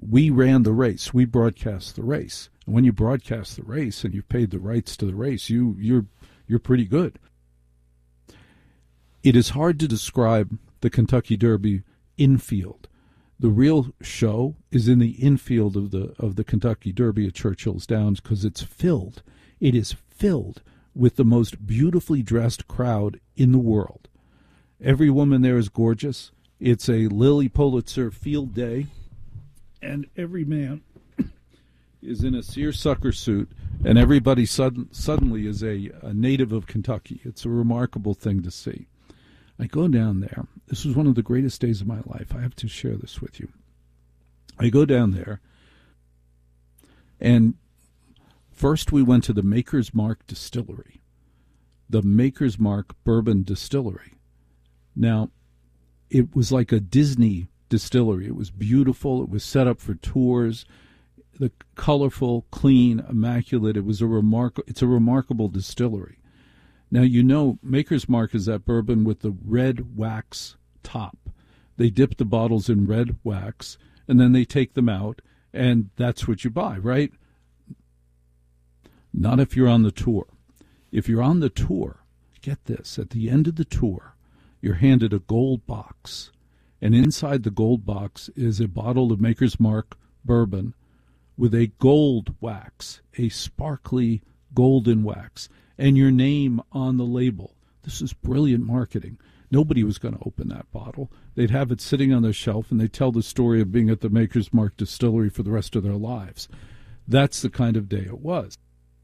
we ran the race. We broadcast the race. And when you broadcast the race and you've paid the rights to the race, you're pretty good. It is hard to describe the Kentucky Derby infield. The real show is in the infield of the Kentucky Derby at Churchill's Downs, because it's filled. It is filled with the most beautifully dressed crowd in the world. Every woman there is gorgeous. It's a Lilly Pulitzer field day, and every man is in a seersucker suit, and everybody suddenly is a native of Kentucky. It's a remarkable thing to see. I go down there. This was one of the greatest days of my life. I have to share this with you. I go down there, and first we went to the Maker's Mark Distillery, the Maker's Mark Bourbon Distillery. Now, it was like a Disney distillery. It was beautiful. It was set up for tours. The colorful, clean, immaculate. It's a remarkable distillery. Now, you know, Maker's Mark is that bourbon with the red wax top. They dip the bottles in red wax, and then they take them out, and that's what you buy, right? Not if you're on the tour. If you're on the tour, get this, at the end of the tour, you're handed a gold box, and inside the gold box is a bottle of Maker's Mark bourbon with a gold wax, a sparkly golden wax, and your name on the label. This is brilliant marketing. Nobody was going to open that bottle. They'd have it sitting on their shelf, and they'd tell the story of being at the Maker's Mark Distillery for the rest of their lives. That's the kind of day it was.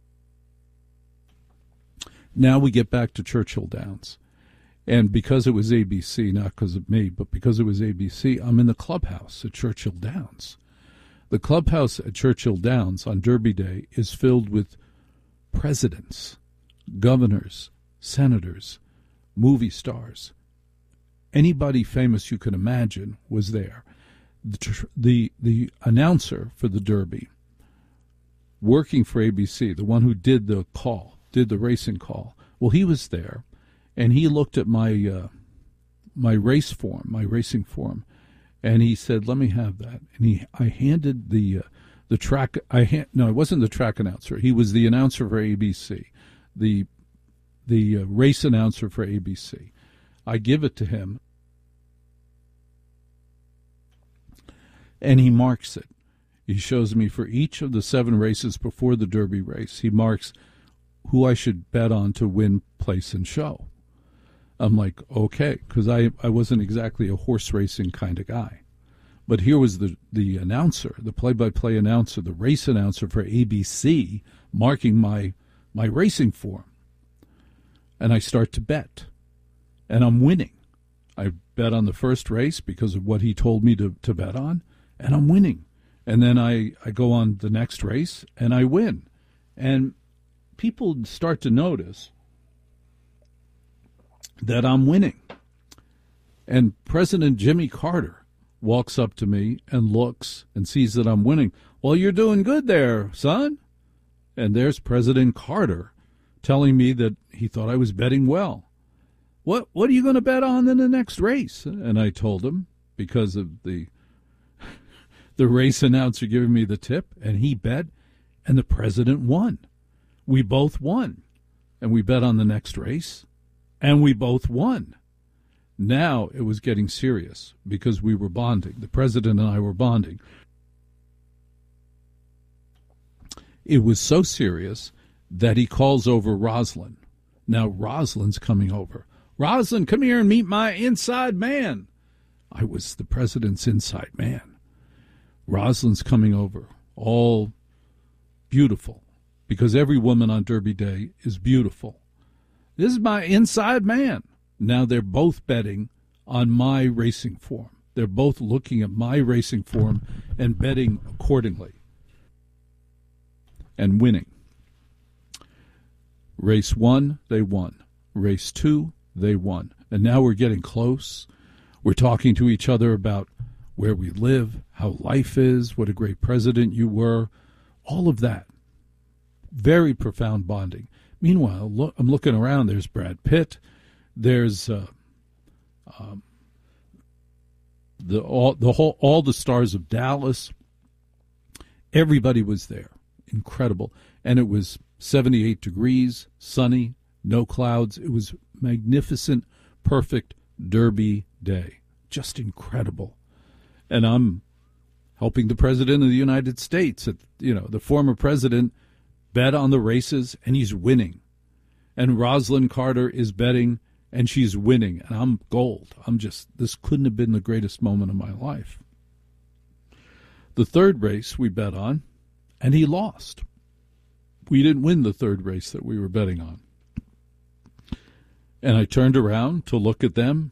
Now we get back to Churchill Downs. And because it was ABC, not because of me, but because it was ABC, I'm in the clubhouse at Churchill Downs. The clubhouse at Churchill Downs on Derby Day is filled with presidents, governors, senators, movie stars. Anybody famous you can imagine was there. The announcer for the Derby, working for ABC, the one who did the racing call, well, he was there, and he looked at my racing form, and he said, "Let me have that." And I handed the track. No, it wasn't the track announcer. He was the announcer for ABC, the race announcer for ABC. I give it to him, and he marks it. He shows me for each of the 7 races before the Derby race, he marks who I should bet on to win, place, and show. I'm like, okay, because I wasn't exactly a horse racing kind of guy. But here was the announcer, the play-by-play announcer, the race announcer for ABC, marking my racing form. And I start to bet. And I'm winning. I bet on the first race because of what he told me to bet on, and I'm winning. And then I go on the next race, and I win. And people start to notice that I'm winning. And President Jimmy Carter walks up to me and looks and sees that I'm winning. "Well, you're doing good there, son." And there's President Carter telling me that he thought I was betting well. What are you going to bet on in the next race? And I told him, because of the race announcer giving me the tip, and he bet, and the president won. We both won. And we bet on the next race, and we both won. Now it was getting serious because we were bonding. The president and I were bonding. It was so serious that he calls over Roslyn. Now Roslyn's coming over. "Roslyn, come here and meet my inside man." I was the president's inside man. Roslyn's coming over, all beautiful, because every woman on Derby Day is beautiful. "This is my inside man." Now they're both betting on my racing form. They're both looking at my racing form and betting accordingly and winning. Race 1, they won. Race 2, they won. And now we're getting close. We're talking to each other about where we live, how life is, what a great president you were, all of that. Very profound bonding. Meanwhile, I'm looking around. There's Brad Pitt. There's all the stars of Dallas. Everybody was there. Incredible. And it was 78 degrees, sunny, no clouds. It was magnificent, perfect Derby day. Just incredible. And I'm helping the President of the United States. The former president bet on the races, and he's winning. And Rosalind Carter is betting, and she's winning. And I'm gold. This couldn't have been the greatest moment of my life. The third race we bet on, and he lost. We didn't win the third race that we were betting on. And I turned around to look at them,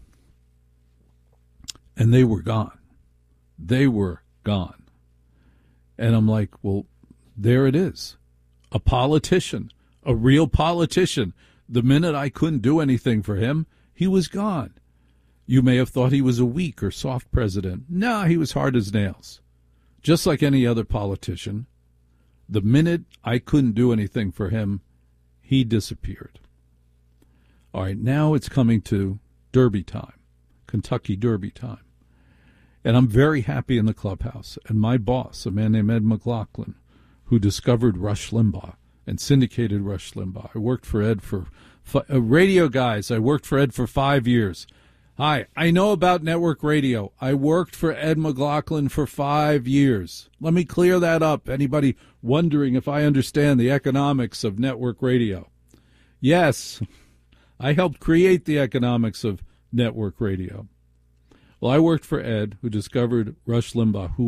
and they were gone. They were gone. And I'm like, well, there it is. A politician, a real politician. The minute I couldn't do anything for him, he was gone. You may have thought he was a weak or soft president. No, he was hard as nails. Just like any other politician. The minute I couldn't do anything for him, he disappeared. All right, now it's coming to Derby time, Kentucky Derby time. And I'm very happy in the clubhouse. And my boss, a man named Ed McLaughlin, who discovered Rush Limbaugh and syndicated Rush Limbaugh. I worked for Ed for radio guys. I worked for Ed for 5 years. Hi, I know about network radio. I worked for Ed McLaughlin for 5 years. Let me clear that up. Anybody wondering if I understand the economics of network radio? Yes, I helped create the economics of network radio. Well, I worked for Ed, who discovered Rush Limbaugh,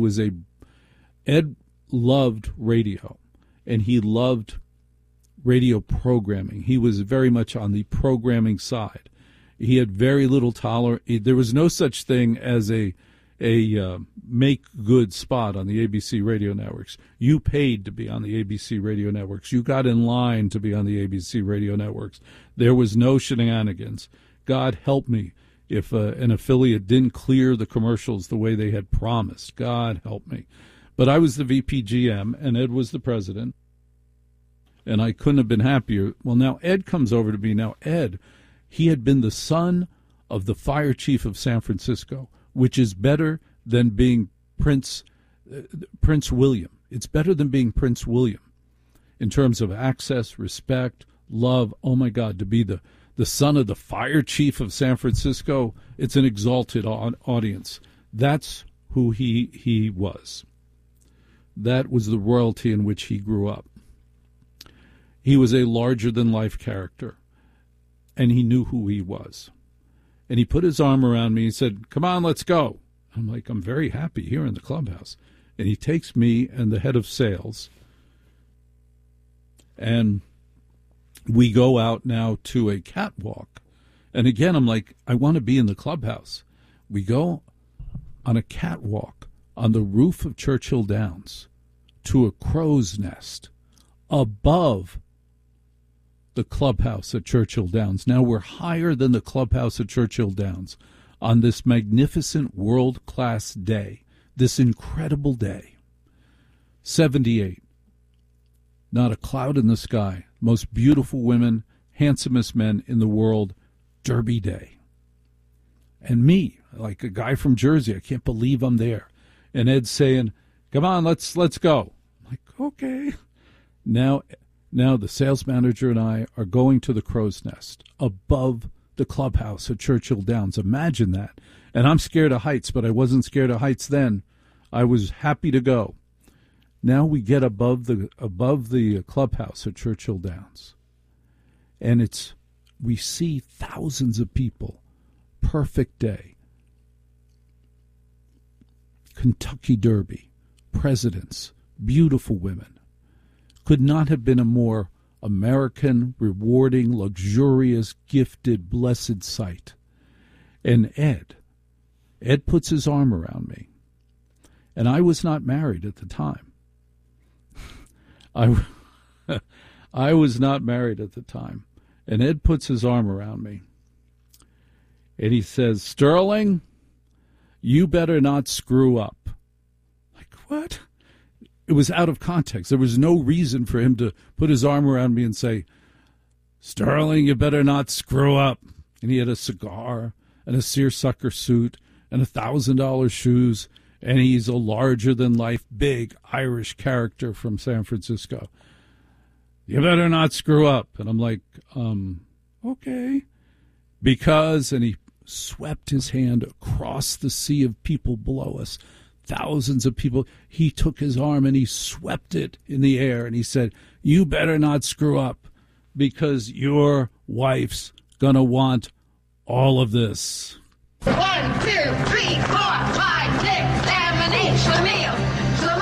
Ed loved radio, and he loved radio programming. He was very much on the programming side. He had very little tolerance. There was no such thing as a make-good spot on the ABC radio networks. You paid to be on the ABC radio networks. You got in line to be on the ABC radio networks. There was no shenanigans. God help me if an affiliate didn't clear the commercials the way they had promised. God help me. But I was the VPGM, and Ed was the president, and I couldn't have been happier. Well, now Ed comes over to me. Now, Ed, he had been the son of the fire chief of San Francisco, which is better than being Prince William. It's better than being Prince William in terms of access, respect, love. Oh, my God, to be the son of the fire chief of San Francisco, it's an exalted audience. That's who he was. That was the royalty in which he grew up. He was a larger-than-life character, and he knew who he was. And he put his arm around me and said, "Come on, let's go." I'm like, I'm very happy here in the clubhouse. And he takes me and the head of sales, and we go out now to a catwalk. And again, I'm like, I want to be in the clubhouse. We go on a catwalk on the roof of Churchill Downs to a crow's nest above the clubhouse at Churchill Downs. Now we're higher than the clubhouse at Churchill Downs on this magnificent world-class day, this incredible day. 78. Not a cloud in the sky. Most beautiful women, handsomest men in the world. Derby day. And me, like a guy from Jersey, I can't believe I'm there. And Ed's saying, "Come on, let's go." I'm like, okay. Now the sales manager and I are going to the crow's nest above the clubhouse at Churchill Downs. Imagine that. And I'm scared of heights, but I wasn't scared of heights then. I was happy to go. Now we get above the clubhouse at Churchill Downs. And we see thousands of people. Perfect day. Kentucky Derby. Presidents. Beautiful women. Could not have been a more American, rewarding, luxurious, gifted, blessed sight. And Ed puts his arm around me. And I was not married at the time. I was not married at the time. And Ed puts his arm around me. And he says, "Sterling, you better not screw up." Like, what? It was out of context. There was no reason for him to put his arm around me and say, "Sterling, you better not screw up." And he had a cigar and a seersucker suit and $1,000 shoes. And he's a larger-than-life, big Irish character from San Francisco. You better not screw up. And I'm like, okay. Because, and he swept his hand across the sea of people below us, thousands of people. He took his arm and he swept it in the air, and he said, you better not screw up, because your wife's going to want all of this. 1, 2, 3, 4, 5, 6, 7, 8 for me.